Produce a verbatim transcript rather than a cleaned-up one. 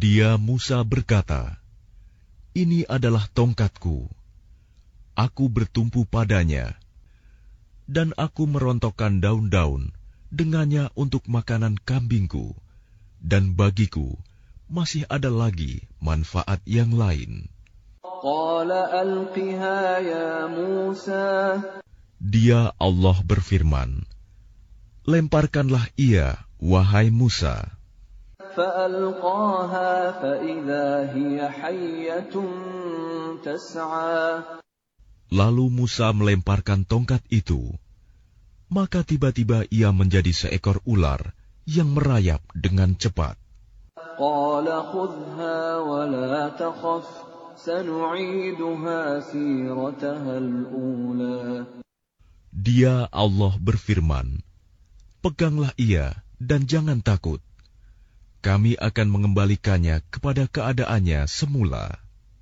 Dia Musa berkata, "Ini adalah tongkatku. Aku bertumpu padanya, dan aku merontokkan daun-daun dengannya untuk makanan kambingku, dan bagiku masih ada lagi manfaat yang lain." Dia Allah berfirman, "Lemparkanlah ia, wahai Musa." Lalu Musa melemparkan tongkat itu, maka tiba-tiba ia menjadi seekor ular yang merayap dengan cepat. Dia Allah berfirman, "Peganglah ia dan jangan takut. Kami akan mengembalikannya kepada keadaannya semula."